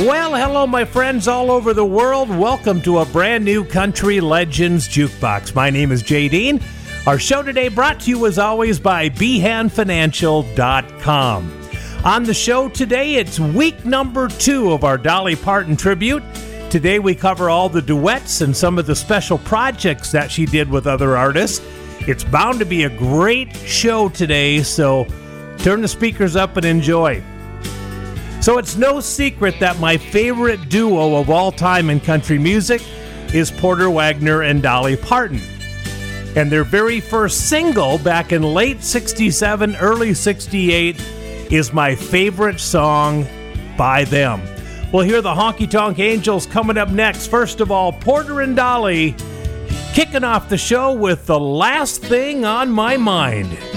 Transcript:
Well, hello, my friends all over the world. Welcome to a brand new Country Legends Jukebox. My name is Jay Dean. Our show today brought to you, as always, by BehanFinancial.com. On the show today, it's week number 2 of our Dolly Parton tribute. Today, we cover all the duets and some of the special projects that she did with other artists. It's bound to be a great show today, so turn the speakers up and enjoy. So it's no secret that my favorite duo of all time in country music is Porter Wagoner and Dolly Parton. And their very first single back in late 67, early 68 is my favorite song by them. We'll hear the Honky Tonk Angels coming up next. First of all, Porter and Dolly kicking off the show with The Last Thing on My Mind.